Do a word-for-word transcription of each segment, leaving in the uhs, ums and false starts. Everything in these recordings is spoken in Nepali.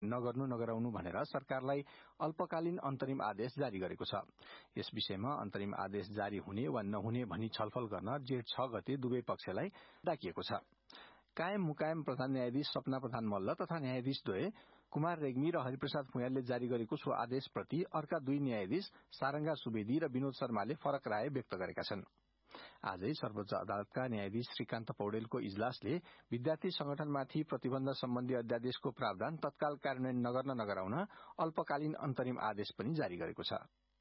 नगर्नु नगराउनु भनेर सरकारलाई अल्पकालीन अन्तरिम आदेश जारी गरेको छ। यस विषयमा अन्तरिम आदेश जारी हुने वा नहुने भनी छलफल गर्न जेठ छ गते दुवै पक्षलाई डाकिएको छ। कायम मुकायम प्रधान न्यायाधीश सपना प्रधान मल्ल तथा न्यायाधीश द्वय कुमार रेग्मी र हरिप्रसाद भुइयालले जारी गरेको सो आदेशप्रति अर्का दुई न्यायाधीश सारंगा सुवेदी र विनोद शर्माले फरक राय व्यक्त गरेका छन्। आजै सर्वोच्च अदालतका न्यायाधीश श्रीकान्त पौडेलको इजलासले विद्यार्थी संगठनमाथि प्रतिबन्ध सम्बन्धी अध्यादेशको प्रावधान तत्काल कार्यान्वयन नगर्न नगराउन अल्पकालीन अन्तरिम आदेश पनि जारी गरेको छ।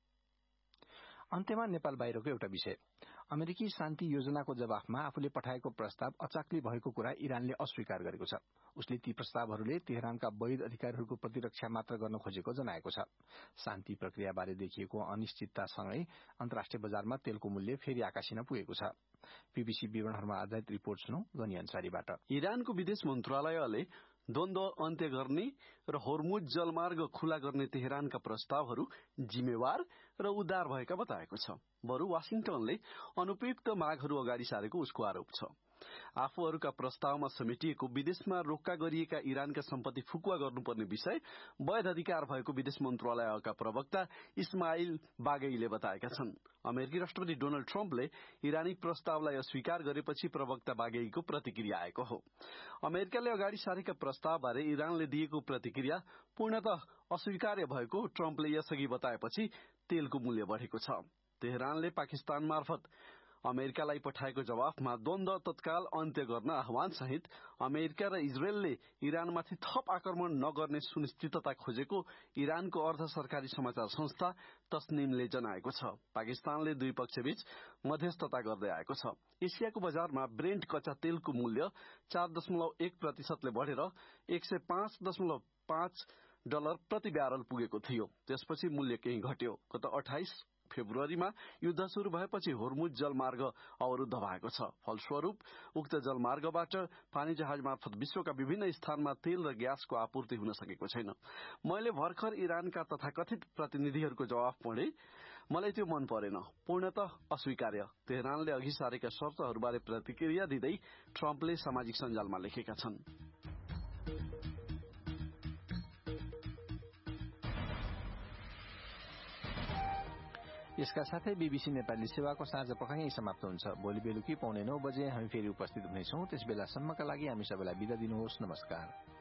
अन्त्यमा नेपाल बाहिरको एउटा विषय। अमेरिकी शान्ति योजनाको जवाफमा आफूले पठाएको प्रस्ताव अचाक्ली भएको कुरा इरानले अस्वीकार गरेको छ। उसले ती प्रस्तावहरूले तेहरानका वैध अधिकारीहरूको प्रतिरक्षा मात्र गर्न खोजेको जनाएको छ। शान्ति प्रक्रियाबारे देखिएको अनिश्चिततासँगै अन्तर्राष्ट्रिय बजारमा तेलको मूल्य फेरि आकाशिन पुगेको छ। बीबीसी विवरणहरूमा आधारित रिपोर्ट सुनौ गनी अन्सारीबाट। इरानको विदेश मन्त्रालयले द्वन्द्व अन्त्य गर्ने र होर्मुज जलमार्ग खुला गर्ने तेहरानका प्रस्तावहरू जिम्मेवार र उदार भएका बताएको छ। बरु वाशिंटनले अनुपयुक्त मागहरू अगाडि सारेको उसको आरोप छ। आफूहरूका प्रस्तावमा समेटिएको विदेशमा रोक्का गरिएका इरानका सम्पत्ति फुकुवा गर्नुपर्ने विषय वैध अधिकार भएको विदेश मन्त्रालयका प्रवक्ता इस्माइल बागेईले बताएका छन्। अमेरिकी राष्ट्रपति डोनाल्ड ट्रम्पले इरानी प्रस्तावलाई अस्वीकार गरेपछि प्रवक्ता बागेईको प्रतिक्रिया आएको हो। अमेरिकाले अगाडि सारेका प्रस्तावबारे इरानले दिएको प्रतिक्रिया पूर्णतः अस्वीकार्य भएको ट्रम्पले यसअघि बताएपछि तेलको मूल्य बढेको छ। तेहरानले पाकिस्तान मार्फत अमेरिकालाई पठाएको जवाफमा द्वन्द्व तत्काल अन्त्य गर्न आह्वान सहित अमेरिका र इजरायलले इरानमाथि थप आक्रमण नगर्ने सुनिश्चितता खोजेको इरानको अर्ध सरकारी समाचार संस्था तस्निमले जनाएको छ। पाकिस्तानले दुई पक्षबीच मध्यस्थता गर्दै आएको छ। एसियाको बजारमा ब्रेन्ट कच्चा तेलको मूल्य चार दशमलव एक प्रतिशतले बढेर एक सय पाँच दशमलव पाँच डलर प्रति ब्यारल पुगेको थियो। त्यसपछि मूल्य केही घट्यो। गत अठाइस फेब्रुअरीमा युद्ध शुरू भएपछि होर्मुज जलमार्ग अवरुद्ध भएको छ। फलस्वरूप उक्त जलमार्गबाट पानी जहाज मार्फत विश्वका विभिन्न स्थानमा तेल र ग्यासको आपूर्ति हुन सकेको छैन। मैले भर्खर इरानका तथाकथित प्रतिनिधिहरूको जवाफ पढे। मलाई त्यो मन परेन, पूर्णतः अस्वीकार्य। तेहरानले अघि सारेका शर्तहरूबारे प्रतिक्रिया दिँदै ट्रम्पले सामाजिक सञ्जालमा लेखेका छन्। यसका साथै बीबीसी नेपाली सेवाको साँझ पख यही समाप्त हुन्छ। भोलि बेलुकी पौने नौ बजे हामी फेरि उपस्थित हुनेछौँ। त्यस बेलासम्मका लागि हामी सबैलाई बिदा दिनुहोस्। नमस्कार।